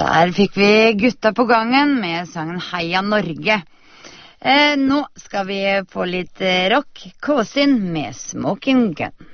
Der fikk vi Gutta på gangen med sangen Heia Norge. Nå skal vi få litt rock. Kåsin med Smoking Gun.